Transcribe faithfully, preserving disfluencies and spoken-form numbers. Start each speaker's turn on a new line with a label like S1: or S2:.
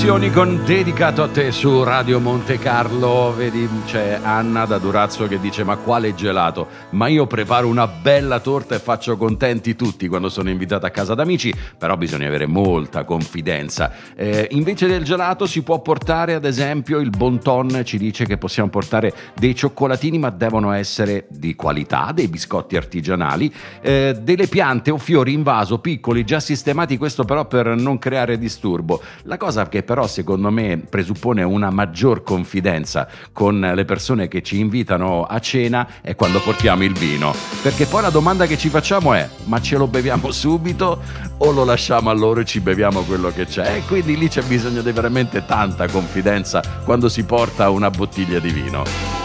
S1: Con dedicato a te su Radio Monte Carlo. Vedi, c'è Anna da Durazzo che dice: ma quale gelato? Ma io preparo una bella torta e faccio contenti tutti quando sono invitato a casa d'amici, però bisogna avere molta confidenza. Eh, invece del gelato si può portare, ad esempio, il Bon Ton ci dice che possiamo portare dei cioccolatini, ma devono essere di qualità, dei biscotti artigianali, eh, delle piante o fiori in vaso piccoli già sistemati, questo però per non creare disturbo. La cosa che però secondo me presuppone una maggior confidenza con le persone che ci invitano a cena è quando portiamo il vino, perché poi la domanda che ci facciamo è: ma ce lo beviamo subito o lo lasciamo a loro e ci beviamo quello che c'è? E quindi lì c'è bisogno di veramente tanta confidenza quando si porta una bottiglia di vino.